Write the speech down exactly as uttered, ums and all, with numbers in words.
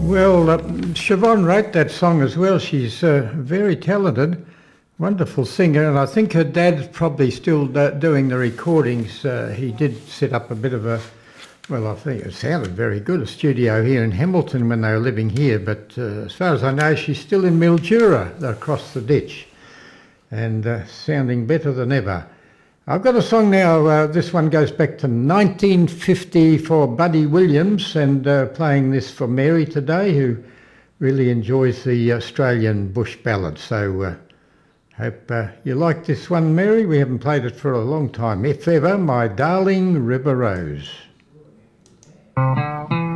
Well, uh, Siobhan wrote that song as well. She's uh, very talented, wonderful singer, and I think her dad's probably still do- doing the recordings. Uh, he did set up a bit of a, well, I think it sounded very good, a studio here in Hamilton when they were living here, but uh, as far as I know, she's still in Mildura, across the ditch, and uh, sounding better than ever. I've got a song now, uh, this one goes back to nineteen fifty for Buddy Williams, and uh, playing this for Mary today, who really enjoys the Australian bush ballad. So uh, hope uh, you like this one, Mary. We haven't played it for a long time. If Ever, My Darling River Rose.